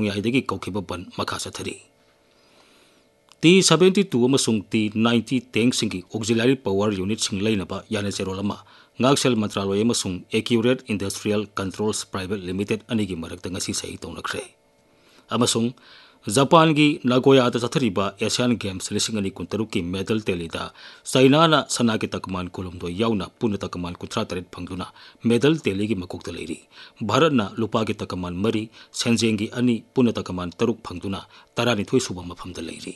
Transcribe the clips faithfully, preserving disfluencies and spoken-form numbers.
खोंयाइदगी कौखिबा बन मखा चथरी T seventy two अमसुंग T ninety tank सिंगी auxiliary power unit सिंग लेनबा याने जेरोलमा ngaksel mantraloy amasung accurate industrial controls private limited anigi marakta ngasi sei tonakre amasung Japan gi Nagoya da chathariba Asian Games lising ani kuntaru ki medal telida China na sana ki takman kolomdo yauna puna takman kuthra taret phangduna medal teli gi makok ta leiri Bharat na lupa ki takman mari senjeng gi ani puna takman taruk phangduna tarani thoi suba mafam da leiri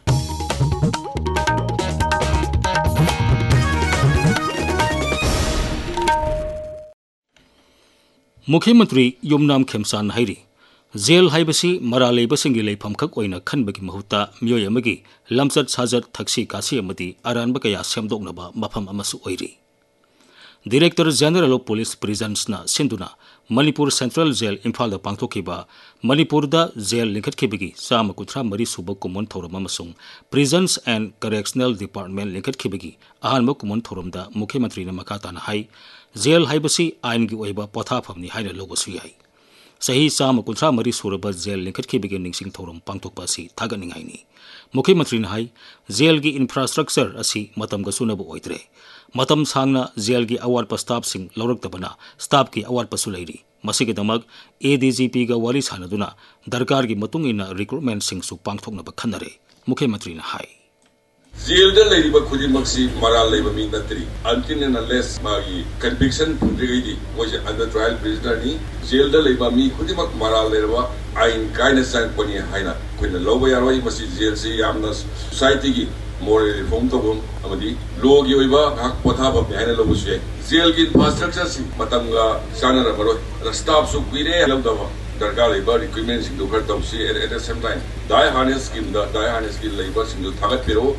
मुख्यमंत्री Yumnam खेमसान हाइरी jail हाइबसी मरा लेबसिंगी लेफम खक ओइना खनबगी महुता मियोय अमगी लमचत साजत थक्सी कासी अमदी अरानब कया सेमदोकनबा मफम अमसु ओइरी director general of police prisons ना सिंधुना Manipur central jail Imphal दा पांगथोखिबा मणिपुर दा jail लिंखटखिबगी चाम कुथ्रा मरी सुब Koeman थौरम अमसुंग prisons and correctional department लिंखटखिबगी अहानब Koeman थौरम दा मुख्यमंत्री ना मकाताना हाई जेल हाइबसी आइन की ओइबा पोथाफमनी हाइना लोबसु याई सही चाम कुथ्रा मरी सुरब जेल लिंखटखिबगी निंगसिंग थौरम पांगथोकपासी थागनिंगाइनी मुख्यमंत्री ना हाई जेल की इंफ्रास्ट्रक्चर असी मतम गसुनब ओइद्रे मतम सांगना जेल की अवार्ड स्टाफ सिंह लौरक्तबना स्टाफ की अवार्ड पसु लेरी मसिगिदमक एडीजीपी गा वाली सानदुना दरकार की मतुंग इना रिक्रूटमेंट सिंह सु पांगथोकनब खन्नरे मुख्यमंत्री ना हाई जेल दा लेरिबा खुदिमक्सी मरा लेबा मी नत्री अंटिल एंड अनलेस मागी कन्विक्शन फुंद्रिगैदी मोजे अंडर ट्रायल प्रिजनर नि जेल दा लेबा मी खुदिमक मरा लेरबा आइन काइना सान पनी हाइना कोइना लौबा यारोय मसी जेल से यामना सोसाइटी की मोरल रिफॉर्म तबम अमदी लॉ की ओइबा हक पोथाबा हाइना लौबसु याय जेल की इंफ्रास्ट्रक्चर सि मतमगा सानरा बरोय स्टाफ सु कुइरे लौदबा दरकार लेबा recruitment Singh दुखर तबसी at the same time दाय हार्नेस स्कीम दा दाय हार्नेस स्कीम लेबा सिंग दु थागत पिरो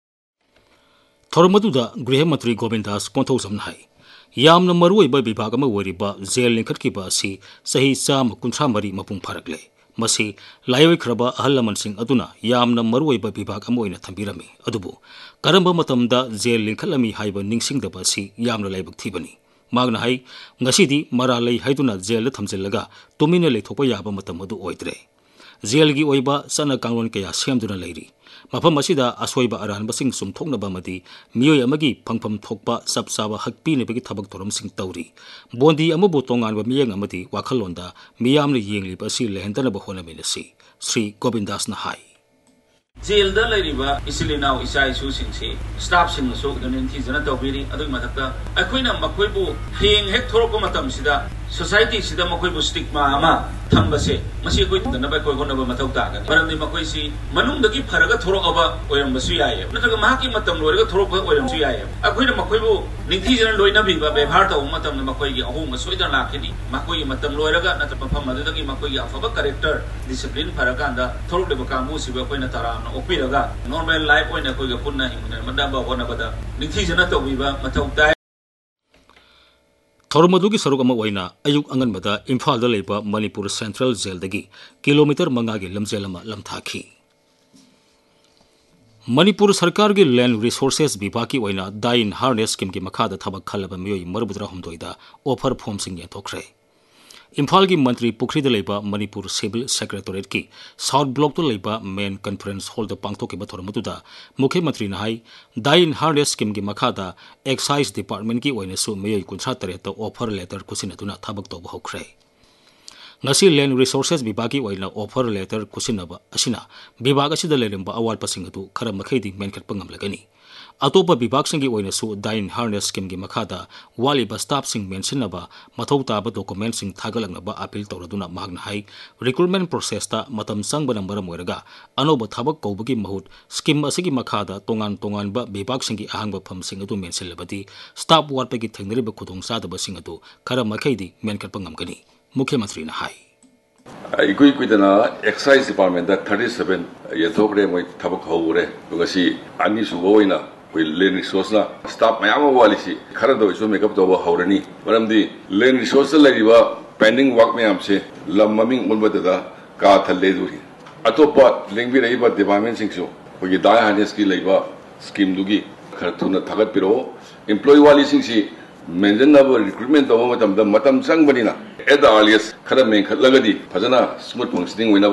थौरमदुदा गृह मंत्री गोविंद दास कोंथौसम हाई यामना मरुइबा विभाग अमा ओरिबा जेल लिंखटखिबा असि सही चाम कुंथ्रा मरी मपुंग फारकले मसी लायोइख्रबा अहल लमनसिंग अदुना यामना मरुइबा विभाग अमा ओइना थंबिरमी अदुबु करंबा मतमदा जेल लिंखलमी हाइबा निंगसिंगदबा असि यामना लाइबक थिबनी मागना हाई ngasidi मरा लई हाइदुना जेल थमजिलगा तुमिने लेथोपा याबा मतम अदु ओइद्रे जेल की ओइबा सना कांगलोन कया सेमदुना लेरी मफम असिदा असोइबा अरानबसिंग सुमथोकनबा मदी मियोय अमगी फंगफम थोकपा सबसाबा हकपीनेबगी थबक थोरमसिंग तौरी बोंदी अमबो तोंगानबा मियंग अमदी वाखलोंदा मियामने येंगलिबा असि लेहंदनबा होनमिनसी श्री गोविंद दास ना हाई जेल दा लेरिबा इसिलिनाव इसा इशू सिंगसी स्टाफ सिंग सो निंथि जना तौबिरी अदुई मथकता अखोइना मखोइबु हेंग हेक थोरको मतम सिदा सोसाइटी सिदा मखोइबु स्टिग्मा अमा थंबसे मसी कोइ दनबा कोइ होनबा मथौ तागनि परंदि मखोइसी मनुंगदगी फरगा थोरकबा ओयरमबसु याय नत्रगा माकी मतम लोरगा थोरकबा ओयरमसु याय अखोइना मखोइबु निंथि जना लोइना बिबा व्यवहार तौ मतम मखोइगी अहोम सोइदन लाखिनि मखोइगी मतम लोरगा नत्र मफम मददगी मखोइगी अफबा करेक्टर डिसिप्लिन फरगांदा थोरकदेबा कामु सिबा कोइना तारा ओपिरगा नॉर्मल लाइफ ओइना कोइगा पुन्ना हिंगने मदाबा होनबदा निंथि जना तौबिबा मथौ ताय थौरमदुगी सरुक अमा ओइना अयुक अंगनबदा इम्फाल दा लेबा मणिपुर सेंट्रल जेल दगी किलोमीटर मंगा गे लमजेल अमा लमथाखी मणिपुर सरकार की लैंड रिसोर्सेस विभाग की ओइना दाइन हार्नेस स्कीम की मखादा थबक खलबा मियोय मरबुद्रा हमदोइदा ऑफर फॉर्म सिंग येथोखरे इम्फाल की मंत्री पुखरीद लेबा मणिपुर सिविल सेक्रेटोरेट की साउथ ब्लॉक तो लेबा मेन कॉन्फ्रेंस हॉल द पांगथोके बथोरमदुदा मुख्यमंत्री नाहाई दाइन हार्नेस स्कीम की मखादा एक्साइज डिपार्टमेंट की ओइनसु मेयोय कुंथ्रा Taret offer letter कुसिनदुना थबक तौब होखरे ngasi land resources विभाग की ओइना ऑफर लेटर कुसिनबा असिना विभाग असिदा लेरंबा अवार्ड पसिंग अदु खरम मखैदि मेनखट पंगमलगनी अतोप विभाग सिंगी ओइनसु दाइन हार्नेस स्कीम की मखादा वालिबा स्टाफ सिंग मेंशनबा मथौ ताबा डॉक्यूमेंट सिंग थागलंगनबा अपील तौरदुना मागना हाई रिक्रूटमेंट प्रोसेस ता मतम संगबन मरम ओइरगा अनोब थबक कौबगी महूत स्कीम असिगी मखादा तोंगान तोंगानबा विभाग सिंगी अहांगबा फम सिंग अदु मेंशनलबदी स्टाफ वार्पगी थेंगनरिबा खुदोंग सादबा सिंग अदु खरम मखैदि मेनखट पंगमगनी मुख्यमंत्री ना हाई इकुई कुदना एक्साइज डिपार्टमेंट दा थर्टी सेवन येथोकरे मोय थबक हौरे गसी आनी सुबोइना कोई लैंड रिसोर्स ना स्टाफ मयाम वालीसी खरा दो इसो मेकअप दो हौरनी मरमदी लैंड रिसोर्स लेरिबा पेंडिंग वर्क मयाम से लम ममिंग मुनबददा का थल्ले दुरी अतोपा लिंगबी रहिबा डिपार्टमेंट सिंगसो कोई दाय हानेस की लेबा स्कीम दुगी खर थुना थगत पिरो एम्प्लॉय वाली सिंगसी मेंजनब रिक्रूटमेंट तब मतम मतम संगबनिना एट द अर्लिएस्ट खरा मेंखलगदी फजना स्मूथ फंक्शनिंग